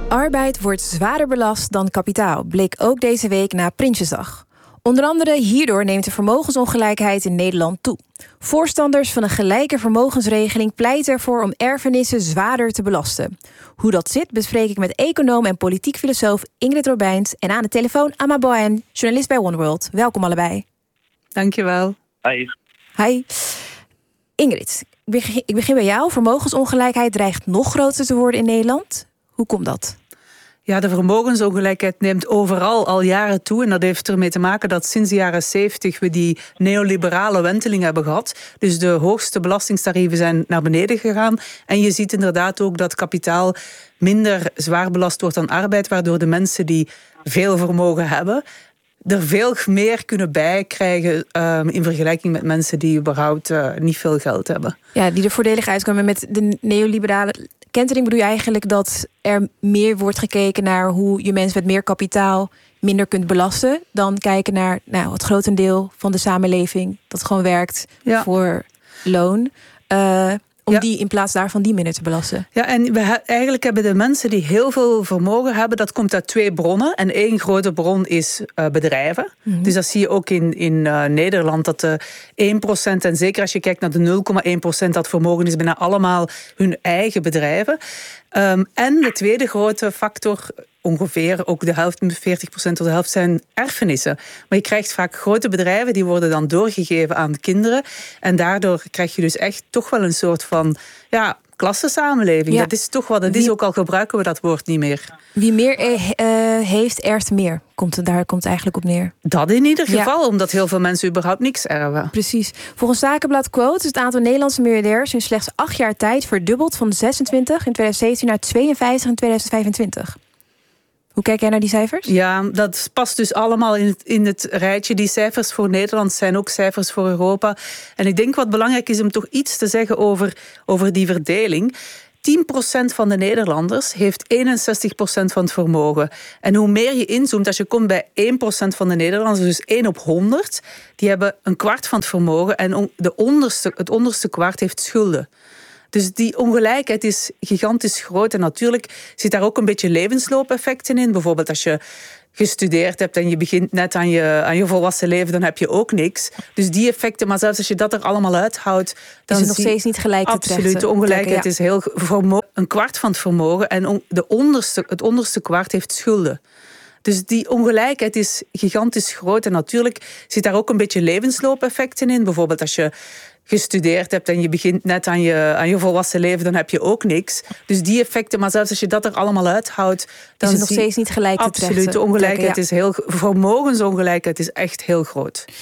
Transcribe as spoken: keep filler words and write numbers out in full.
Arbeid wordt zwaarder belast dan kapitaal, bleek ook deze week na Prinsjesdag. Onder andere hierdoor neemt de vermogensongelijkheid in Nederland toe. Voorstanders van een gelijke vermogensregeling pleiten ervoor om erfenissen zwaarder te belasten. Hoe dat zit, bespreek ik met econoom en politiek filosoof Ingrid Robijns en aan de telefoon Amma Bohen, journalist bij One World. Welkom allebei. Dankjewel. Hi. Hi. Ingrid, ik begin, ik begin bij jou. Vermogensongelijkheid dreigt nog groter te worden in Nederland. Hoe komt dat? Ja, de vermogensongelijkheid neemt overal al jaren toe. En dat heeft ermee te maken dat sinds de jaren zeventig we die neoliberale wenteling hebben gehad. Dus de hoogste belastingtarieven zijn naar beneden gegaan. En je ziet inderdaad ook dat kapitaal minder zwaar belast wordt dan arbeid, waardoor de mensen die veel vermogen hebben er veel meer kunnen bijkrijgen uh, in vergelijking met mensen die überhaupt uh, niet veel geld hebben. Ja, die er voordelig uitkomen. Met de neoliberale kentering bedoel je eigenlijk dat er meer wordt gekeken naar hoe je mensen met meer kapitaal minder kunt belasten dan kijken naar nou, het grotendeel van de samenleving dat gewoon werkt ja. voor loon. Uh, om ja. die in plaats daarvan die minder te belasten. Ja, en we ha- eigenlijk hebben de mensen die heel veel vermogen hebben, dat komt uit twee bronnen. En één grote bron is uh, bedrijven. Mm-hmm. Dus dat zie je ook in, in uh, Nederland, dat de één procent, en zeker als je kijkt naar de nul komma één procent dat vermogen is bijna allemaal hun eigen bedrijven. Um, en de tweede grote factor, ongeveer ook de helft, veertig procent tot de helft, zijn erfenissen. Maar je krijgt vaak grote bedrijven, die worden dan doorgegeven aan de kinderen. En daardoor krijg je dus echt toch wel een soort van ja, klassensamenleving. Ja. Dat is toch wat het is, ook al gebruiken we dat woord niet meer. Wie meer uh, heeft, erft meer. Komt het, daar komt het eigenlijk op neer. Dat in ieder geval, ja. omdat heel veel mensen überhaupt niks erven. Precies. Volgens Zakenblad Quote is het aantal Nederlandse miljardairs in slechts acht jaar tijd verdubbeld van zesentwintig in twintig zeventien naar tweeënvijftig in twintig vijfentwintig. Hoe kijk jij naar die cijfers? Ja, dat past dus allemaal in het, in het rijtje. Die cijfers voor Nederland zijn ook cijfers voor Europa. En ik denk wat belangrijk is om toch iets te zeggen over, over die verdeling. tien procent van de Nederlanders heeft eenenzestig procent van het vermogen. En hoe meer je inzoomt, als je komt bij één procent van de Nederlanders, dus één op honderd, die hebben een kwart van het vermogen en de onderste, het onderste kwart heeft schulden. Dus die ongelijkheid is gigantisch groot. En natuurlijk zit daar ook een beetje levensloopeffecten in. Bijvoorbeeld als je gestudeerd hebt en je begint net aan je, aan je volwassen leven, dan heb je ook niks. Dus die effecten, maar zelfs als je dat er allemaal uithoudt, dan is het nog steeds niet gelijk te treffen. Absoluut, de ongelijkheid ja. is heel vermogen, een kwart van het vermogen en de onderste, het onderste kwart heeft schulden. Dus die ongelijkheid is gigantisch groot. En natuurlijk zit daar ook een beetje levensloopeffecten in. Bijvoorbeeld als je gestudeerd hebt en je begint net aan je, aan je volwassen leven, dan heb je ook niks. Dus die effecten, maar zelfs als je dat er allemaal uithoudt, dan is het nog steeds niet gelijk te treffen. Absoluut, de ongelijkheid ja. is heel, vermogensongelijkheid is echt heel groot.